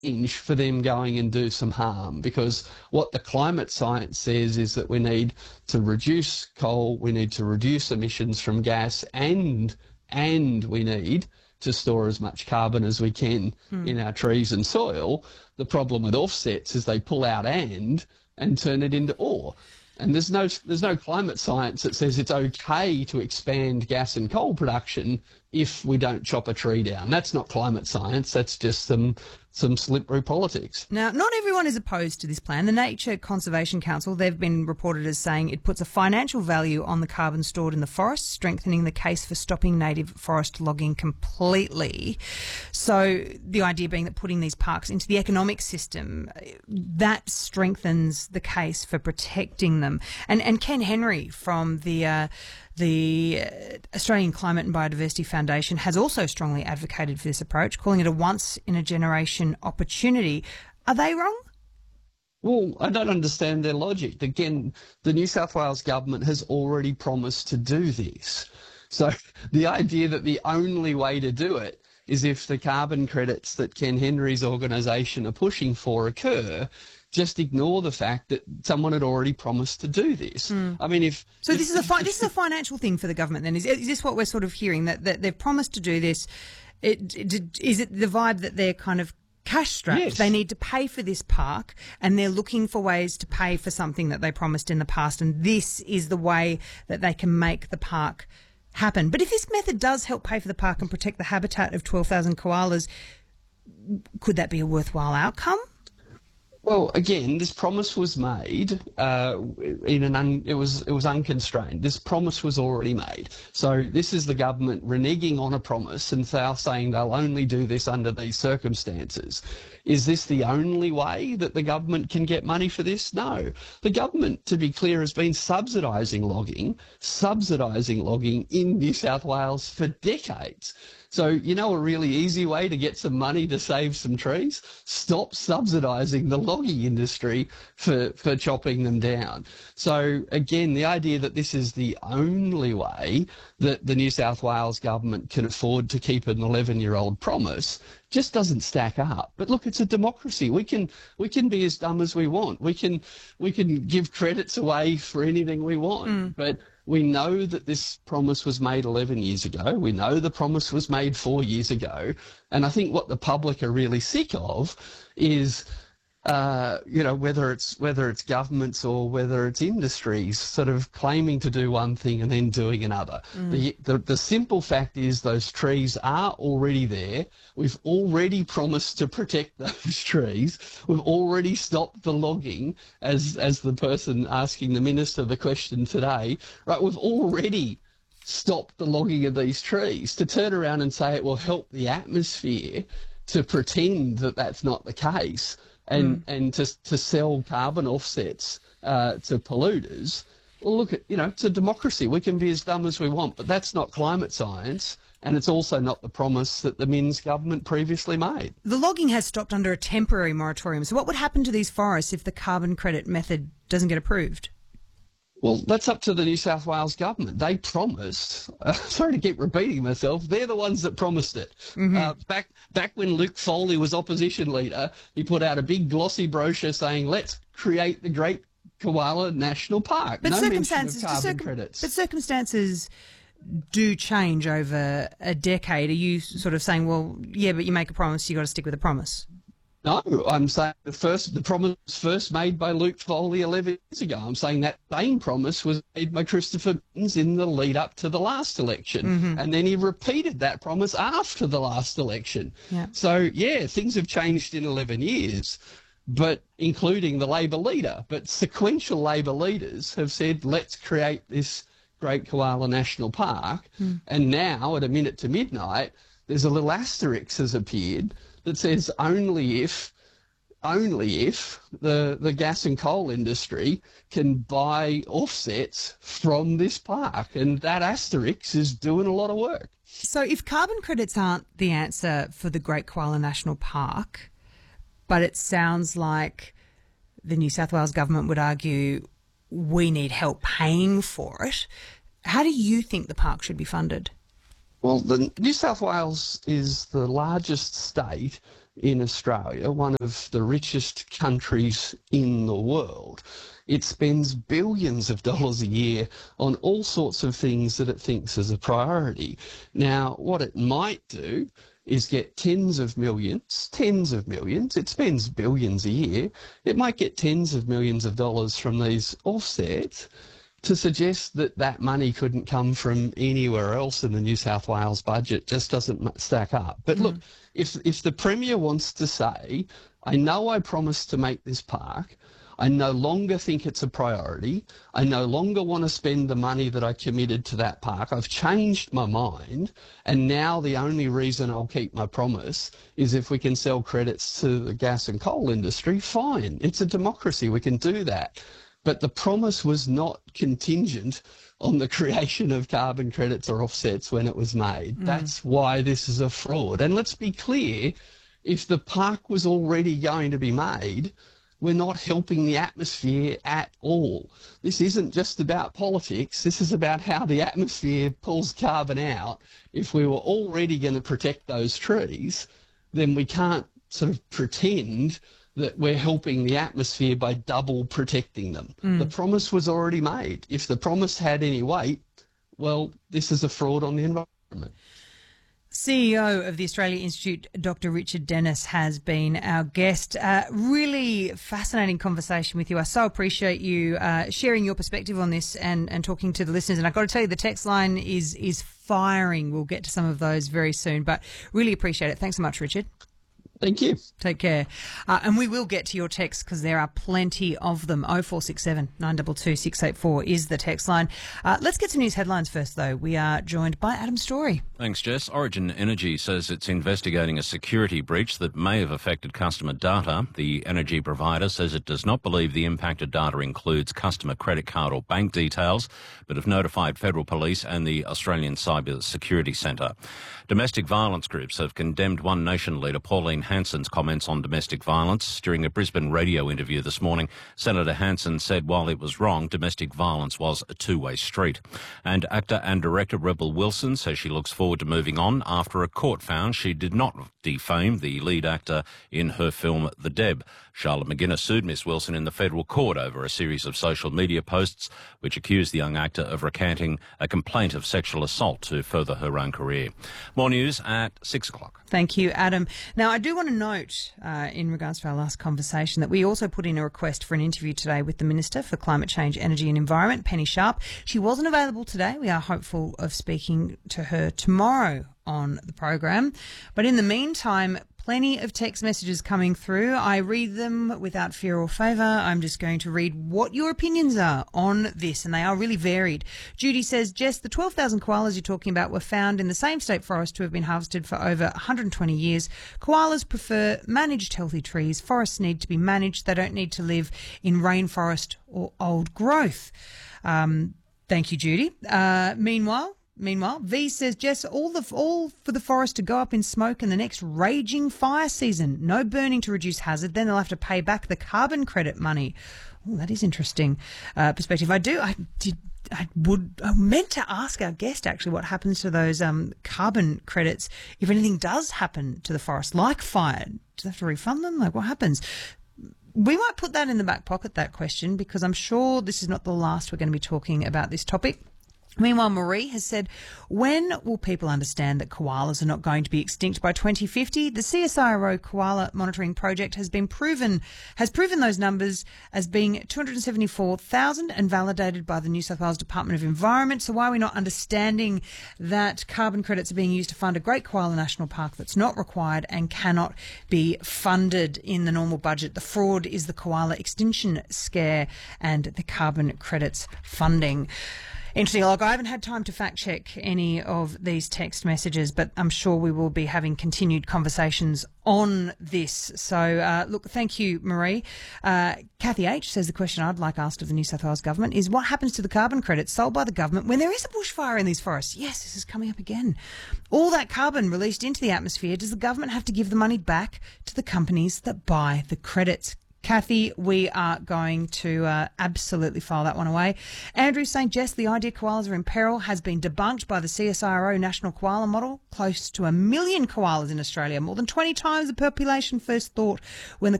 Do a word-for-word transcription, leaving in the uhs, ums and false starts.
range for them going and do some harm, because what the climate science says is that we need to reduce coal, we need to reduce emissions from gas, and and we need to store as much carbon as we can mm. in our trees and soil. The problem with offsets is they pull out and and turn it into or. And there's no there's no climate science that says it's okay to expand gas and coal production if we don't chop a tree down. That's not climate science. That's just some some slippery politics. Now, not everyone is opposed to this plan. The Nature Conservation Council, they've been reported as saying it puts a financial value on the carbon stored in the forest, strengthening the case for stopping native forest logging completely. So the idea being that putting these parks into the economic system, that strengthens the case for protecting them. And and Ken Henry from the uh, the Australian Climate and Biodiversity Foundation has also strongly advocated for this approach, calling it a once-in-a-generation opportunity. Are they wrong? Well, I don't understand their logic. Again, the New South Wales government has already promised to do this. So the idea that the only way to do it is if the carbon credits that Ken Henry's organisation are pushing for occur, just ignore the fact that someone had already promised to do this. Mm. I mean, if so, if, this is a fi- this is a financial thing for the government. Then is is this what we're sort of hearing, that that they've promised to do this? It, it, is it the vibe that they're kind of cash strapped? Yes. They need to pay for this park, and they're looking for ways to pay for something that they promised in the past, and this is the way that they can make the park happen. But if this method does help pay for the park and protect the habitat of twelve thousand koalas, could that be a worthwhile outcome? Well, again, this promise was made uh, in an un, it was it was unconstrained. This promise was already made. So this is the government reneging on a promise and they're saying they'll only do this under these circumstances. Is this the only way that the government can get money for this? No. The government, to be clear, has been subsidising logging, subsidising logging in New South Wales for decades. So, you know, a really easy way to get some money to save some trees? Stop subsidising the logging industry for, for chopping them down. So, again, the idea that this is the only way that the New South Wales government can afford to keep an eleven-year-old promise just doesn't stack up. But look, it's a democracy. We can we can be as dumb as we want. We can we can give credits away for anything we want. Mm. But we know that this promise was made eleven years ago. We know the promise was made four years ago. And I think what the public are really sick of is, uh, you know, whether it's whether it's governments or whether it's industries sort of claiming to do one thing and then doing another. Mm. The, the the simple fact is those trees are already there. We've already promised to protect those trees. We've already stopped the logging, as as the person asking the minister the question today. Right, we've already stopped the logging of these trees. To turn around and say it will help the atmosphere, to pretend that that's not the case, and mm. and to to sell carbon offsets uh, to polluters. Well, look, at, you know, it's a democracy. We can be as dumb as we want, but that's not climate science, and it's also not the promise that the Minns government previously made. The logging has stopped under a temporary moratorium. So what would happen to these forests if the carbon credit method doesn't get approved? Well, that's up to the New South Wales government. They promised, uh, sorry to keep repeating myself, they're the ones that promised it. Mm-hmm. Uh, back back when Luke Foley was opposition leader, he put out a big glossy brochure saying, let's create the Great Koala National Park. But no circumstances, mention of carbon circum- credits. But circumstances do change over a decade. Are you sort of saying, well, yeah, but you make a promise, you got to stick with the promise? No, I'm saying the first the promise was first made by Luke Foley eleven years ago. I'm saying that same promise was made by Christopher Minns in the lead up to the last election. Mm-hmm. And then he repeated that promise after the last election. Yeah. So, yeah, things have changed in eleven years, but including the Labor leader. But sequential Labor leaders have said, let's create this Great Koala National Park. Mm. And now, at a minute to midnight, there's a little asterisk has appeared that says only if only if the, the gas and coal industry can buy offsets from this park. And that asterisk is doing a lot of work. So if carbon credits aren't the answer for the Great Koala National Park, but it sounds like the New South Wales government would argue we need help paying for it, how do you think the park should be funded? Well, the New South Wales is the largest state in Australia, one of the richest countries in the world. It spends billions of dollars a year on all sorts of things that it thinks is a priority. Now, what it might do is get tens of millions, tens of millions, it spends billions a year, it might get tens of millions of dollars from these offsets to suggest that that money couldn't come from anywhere else in the New South Wales budget just doesn't stack up. But mm. look, if if the Premier wants to say, I know I promised to make this park, I no longer think it's a priority, I no longer want to spend the money that I committed to that park, I've changed my mind, and now the only reason I'll keep my promise is if we can sell credits to the gas and coal industry, fine. It's a democracy, we can do that. But the promise was not contingent on the creation of carbon credits or offsets when it was made. Mm. That's why this is a fraud. And let's be clear, if the park was already going to be made, we're not helping the atmosphere at all. This isn't just about politics. This is about how the atmosphere pulls carbon out. If we were already going to protect those trees, then we can't sort of pretend that we're helping the atmosphere by double protecting them. Mm. The promise was already made. If the promise had any weight, well, this is a fraud on the environment. C E O of the Australia Institute, Doctor Richard Denniss, has been our guest. Uh, really fascinating conversation with you. I so appreciate you uh, sharing your perspective on this and, and talking to the listeners. And I've got to tell you, the text line is is firing. We'll get to some of those very soon, but really appreciate it. Thanks so much, Richard. Thank you. Take care. Uh, and we will get to your texts because there are plenty of them. oh four six seven, nine two two, six eight four is the text line. Uh, let's get some news headlines first, though. We are joined by Adam Story. Thanks, Jess. Origin Energy says it's investigating a security breach that may have affected customer data. The energy provider says it does not believe the impacted data includes customer credit card or bank details, but have notified Federal Police and the Australian Cyber Security Centre. Domestic violence groups have condemned One Nation leader Pauline Hanson's comments on domestic violence. During a Brisbane radio interview this morning, Senator Hanson said while it was wrong, domestic violence was a two-way street. And actor and director Rebel Wilson says she looks forward to moving on after a court found she did not defame the lead actor in her film The Deb. Charlotte McGuinness sued Miss Wilson in the federal court over a series of social media posts which accused the young actor of recanting a complaint of sexual assault to further her own career. More news at six o'clock. Thank you, Adam. Now, I do want to note, uh, in regards to our last conversation, that we also put in a request for an interview today with the Minister for Climate Change, Energy and Environment, Penny Sharp. She wasn't available today. We are hopeful of speaking to her tomorrow on the program. But in the meantime, plenty of text messages coming through. I read them without fear or favour. I'm just going to read what your opinions are on this, and they are really varied. Judy says, Jess, the twelve thousand koalas you're talking about were found in the same state forest to have been harvested for over one hundred twenty years. Koalas prefer managed healthy trees. Forests need to be managed. They don't need to live in rainforest or old growth. Um, thank you, Judy. Uh, meanwhile, Meanwhile, V says, Jess, all the all for the forest to go up in smoke in the next raging fire season. No burning to reduce hazard. Then they'll have to pay back the carbon credit money. Oh, that is interesting uh, perspective. I do. I did. I would. I meant to ask our guest actually what happens to those um, carbon credits if anything does happen to the forest, like fire. Do they have to refund them? Like what happens? We might put that in the back pocket, that question, because I'm sure this is not the last we're going to be talking about this topic. Meanwhile, Marie has said, when will people understand that koalas are not going to be extinct by twenty fifty? The C S I R O Koala Monitoring Project has been proven, has proven those numbers as being two hundred seventy-four thousand and validated by the New South Wales Department of Environment. So why are we not understanding that carbon credits are being used to fund a Great Koala National Park that's not required and cannot be funded in the normal budget? The fraud is the koala extinction scare and the carbon credits funding. Interesting. Look, I haven't had time to fact check any of these text messages, but I'm sure we will be having continued conversations on this. So, uh, look, thank you, Marie. Uh, Kathy H says the question I'd like asked of the New South Wales government is what happens to the carbon credits sold by the government when there is a bushfire in these forests? Yes, this is coming up again. All that carbon released into the atmosphere, does the government have to give the money back to the companies that buy the credits? Kathy, we are going to uh, absolutely file that one away. Andrew Saint Jess, the idea koalas are in peril has been debunked by the C S I R O National Koala Model. Close to a million koalas in Australia, more than twenty times the population first thought when the